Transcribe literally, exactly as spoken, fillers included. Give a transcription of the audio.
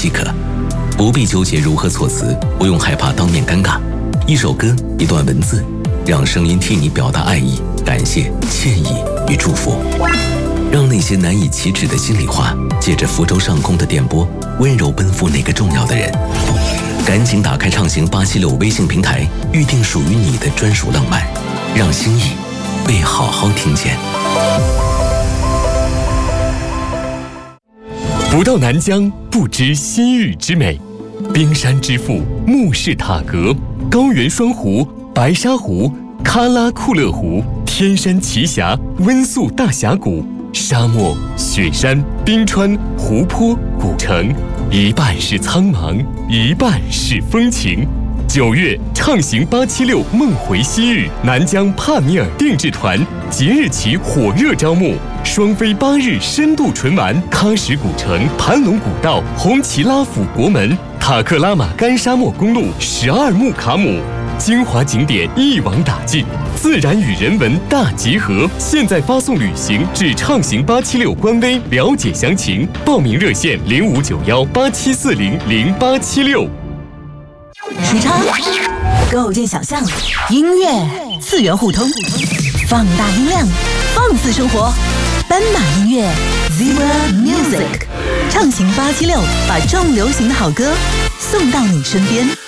即可，不必纠结如何措辞，不用害怕当面尴尬。一首歌，一段文字，让声音替你表达爱意、感谢、歉意与祝福，让那些难以启齿的心里话，借着福州上空的电波，温柔奔赴那个重要的人。赶紧打开畅行八七六微信平台，预定属于你的专属浪漫，让心意被好好听见。 不到南疆，不知西域之美。冰山之父木氏塔格，高原双湖、白沙湖、喀拉库勒湖、天山奇峡、温宿大峡谷、沙漠、雪山、冰川、湖泊、古城，一半是苍茫，一半是风情。九月，畅行八七六梦回西域，南疆帕米尔定制团即日起火热招募，双飞八日深度纯玩喀什古城、盘龙古道、红旗拉府国门、塔克拉玛干沙漠公路、十二木卡姆，精华景点一网打尽，自然与人文大结合。现在发送旅行至畅行八七六官微了解详情，报名热线零五九幺八七四零零八七六。 时差构建想象，音乐次元互通，放大音量，放肆生活。斑马音乐 Zebra Music， 畅行八七六，把重流行的好歌送到你身边。